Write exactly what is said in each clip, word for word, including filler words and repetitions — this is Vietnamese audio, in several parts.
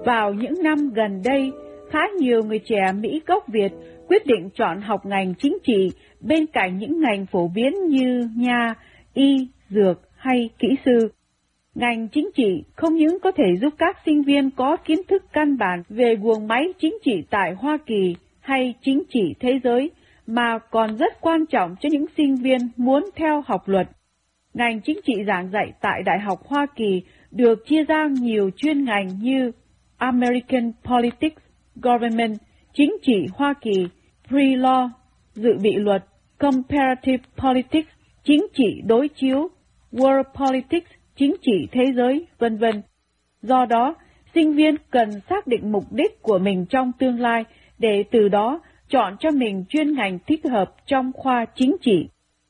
Vào những năm gần đây, khá nhiều người trẻ Mỹ gốc Việt quyết định chọn học ngành chính trị bên cạnh những ngành phổ biến như nha, y, dược hay kỹ sư. Ngành chính trị không những có thể giúp các sinh viên có kiến thức căn bản về guồng máy chính trị tại Hoa Kỳ hay chính trị thế giới, mà còn rất quan trọng cho những sinh viên muốn theo học luật. Ngành chính trị giảng dạy tại Đại học Hoa Kỳ được chia ra nhiều chuyên ngành như American Politics, Government, chính trị Hoa Kỳ, Pre-Law, dự bị luật, Comparative Politics, chính trị đối chiếu, World Politics, chính trị thế giới, vân vân. Do đó, sinh viên cần xác định mục đích của mình trong tương lai để từ đó chọn cho mình chuyên ngành thích hợp trong khoa chính trị.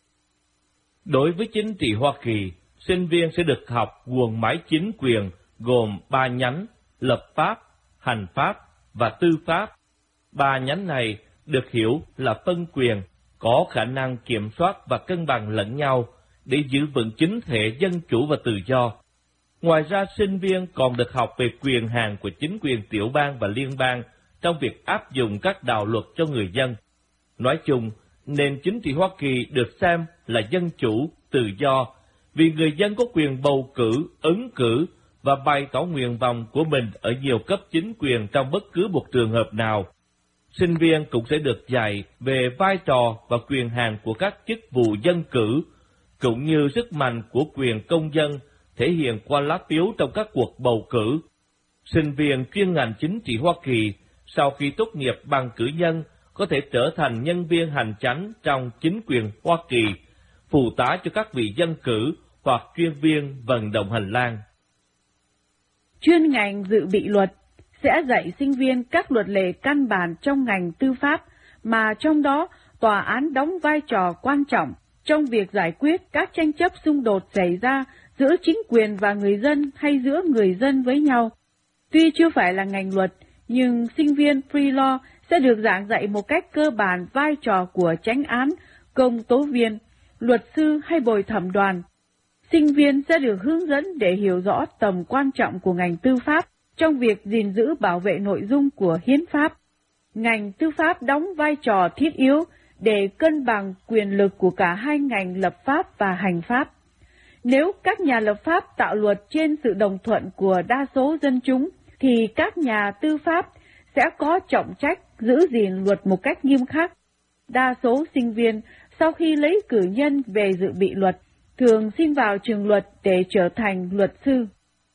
Đối với chính trị Hoa Kỳ, sinh viên sẽ được học guồng máy chính quyền gồm ba nhánh: lập pháp, hành pháp và tư pháp. Ba nhánh này được hiểu là phân quyền, có khả năng kiểm soát và cân bằng lẫn nhau để giữ vững chính thể dân chủ và tự do. Ngoài ra, sinh viên còn được học về quyền hạn của chính quyền tiểu bang và liên bang trong việc áp dụng các đạo luật cho người dân. Nói chung, nền chính trị Hoa Kỳ được xem là dân chủ, tự do, vì người dân có quyền bầu cử, ứng cử và bày tỏ nguyện vọng của mình ở nhiều cấp chính quyền trong bất cứ một trường hợp nào. Sinh viên cũng sẽ được dạy về vai trò và quyền hạn của các chức vụ dân cử, cũng như sức mạnh của quyền công dân thể hiện qua lá phiếu trong các cuộc bầu cử. Sinh viên chuyên ngành chính trị Hoa Kỳ sau khi tốt nghiệp bằng cử nhân có thể trở thành nhân viên hành chánh trong chính quyền Hoa Kỳ, phụ tá cho các vị dân cử hoặc chuyên viên vận động hành lang. Chuyên ngành dự bị luật sẽ dạy sinh viên các luật lệ căn bản trong ngành tư pháp, mà trong đó tòa án đóng vai trò quan trọng trong việc giải quyết các tranh chấp xung đột xảy ra giữa chính quyền và người dân hay giữa người dân với nhau. Tuy chưa phải là ngành luật, nhưng sinh viên Pre-Law sẽ được giảng dạy một cách cơ bản vai trò của chánh án, công tố viên, luật sư hay bồi thẩm đoàn. Sinh viên sẽ được hướng dẫn để hiểu rõ tầm quan trọng của ngành tư pháp trong việc gìn giữ bảo vệ nội dung của hiến pháp. Ngành tư pháp đóng vai trò thiết yếu để cân bằng quyền lực của cả hai ngành lập pháp và hành pháp. Nếu các nhà lập pháp tạo luật trên sự đồng thuận của đa số dân chúng, thì các nhà tư pháp sẽ có trọng trách giữ gìn luật một cách nghiêm khắc. Đa số sinh viên sau khi lấy cử nhân về dự bị luật thường xin vào trường luật để trở thành luật sư.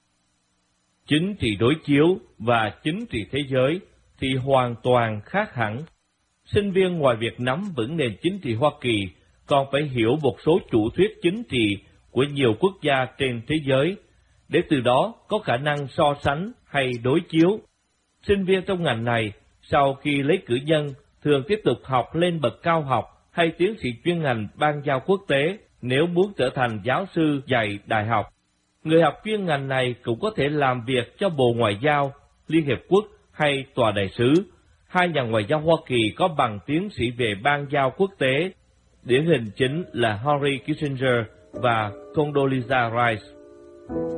Chính trị đối chiếu và chính trị thế giới thì hoàn toàn khác hẳn. Sinh viên ngoài việc nắm vững nền chính trị Hoa Kỳ còn phải hiểu một số chủ thuyết chính trị của nhiều quốc gia trên thế giới, để từ đó có khả năng so sánh hay đối chiếu. Sinh viên trong ngành này sau khi lấy cử nhân thường tiếp tục học lên bậc cao học hay tiến sĩ chuyên ngành ban giao quốc tế nếu muốn trở thành giáo sư dạy đại học. Người học chuyên ngành này cũng có thể làm việc cho Bộ Ngoại giao, Liên Hiệp Quốc hay Tòa đại sứ. Hai nhà ngoại giao Hoa Kỳ có bằng tiến sĩ về ban giao quốc tế, điển hình chính là Henry Kissinger và Condoleezza Rice.